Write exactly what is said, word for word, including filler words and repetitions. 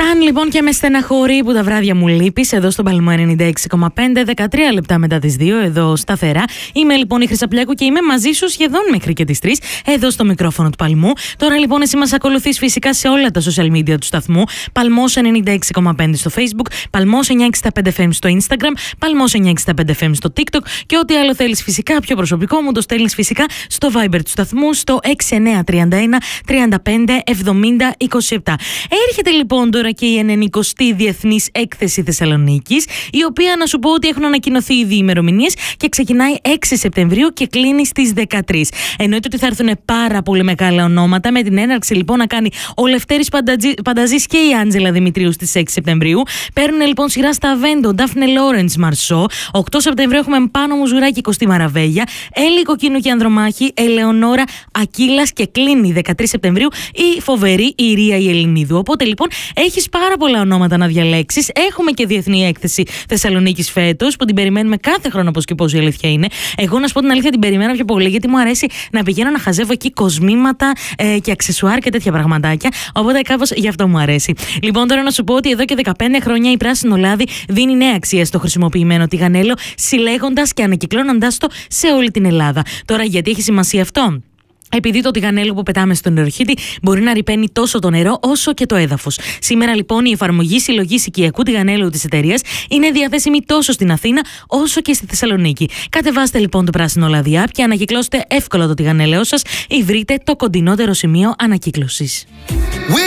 Αν λοιπόν και με στεναχωρεί που τα βράδια μου λείπεις, εδώ στον Παλμό ενενήντα έξι κόμμα πέντε, δεκατρία λεπτά μετά τις δύο, εδώ σταθερά. Είμαι λοιπόν η Χρυσαπλιάκου και είμαι μαζί σου σχεδόν μέχρι και τις τρεις, εδώ στο μικρόφωνο του Παλμού. Τώρα λοιπόν εσύ μας ακολουθείς φυσικά σε όλα τα social media του σταθμού. Παλμός ενενήντα έξι κόμμα πέντε στο Facebook, Παλμός εννιακόσια εξήντα πέντε εφ εμ στο Instagram, Παλμός εννιακόσια εξήντα πέντε εφ εμ στο TikTok και ό,τι άλλο θέλεις φυσικά πιο προσωπικό μου το στέλνεις φυσικά στο Viber του σταθμού στο έξι εννιά τρία ένα τρία πέντε εβδομήντα είκοσι επτά. Έρχεται λοιπόν τώρα και η ενενηκοστή Διεθνής Έκθεση Θεσσαλονίκης, η οποία να σου πω ότι έχουν ανακοινωθεί ήδη ημερομηνίες και ξεκινάει έξι Σεπτεμβρίου και κλείνει στις δεκατρείς. Εννοείται ότι θα έρθουν πάρα πολύ μεγάλα ονόματα. Με την έναρξη λοιπόν να κάνει ο Λευτέρης Πανταζής και η Άντζελα Δημητρίου στις έξι Σεπτεμβρίου. Παίρνουν λοιπόν σειρά στα Βέντο, Ντάφνε Λόρεντς Μαρσό. οκτώ Σεπτεμβρίου έχουμε Πάνο Μουζουράκη, Κωστή Μαραβέγια, Έλλη Κοκκίνου και Ανδρομάχη, Ελεονόρα Ακύλας και κλείνει δεκατρείς Σεπτεμβρίου η φοβερή Ιρία η Ελληνίδου. Οπότε λοιπόν έχεις πάρα πολλά ονόματα να διαλέξεις. Έχουμε και Διεθνή Έκθεση Θεσσαλονίκης φέτος που την περιμένουμε κάθε χρόνο, πώς και πώς η αλήθεια είναι. Εγώ να σου πω την αλήθεια, την περιμένω πιο πολύ γιατί μου αρέσει να πηγαίνω να χαζεύω εκεί κοσμήματα ε, και αξεσουάρ και τέτοια πραγματάκια. Οπότε κάπως γι' αυτό μου αρέσει. Λοιπόν, τώρα να σου πω ότι εδώ και δεκαπέντε χρόνια η Πράσινο Λάδι δίνει νέα αξία στο χρησιμοποιημένο τηγανέλο, συλλέγοντας και ανακυκλώνοντας το σε όλη την Ελλάδα. Τώρα, γιατί έχει σημασία αυτό? Επειδή το τηγανέλο που πετάμε στον νεροχύτη μπορεί να ρυπαίνει τόσο το νερό όσο και το έδαφος. Σήμερα λοιπόν η εφαρμογή συλλογής οικιακού τηγανέλου της εταιρείας είναι διαθέσιμη τόσο στην Αθήνα όσο και στη Θεσσαλονίκη. Κατεβάστε λοιπόν το Πράσινο Λάδι App και ανακυκλώστε εύκολα το τηγανέλαιό σας ή βρείτε το κοντινότερο σημείο ανακύκλωσης.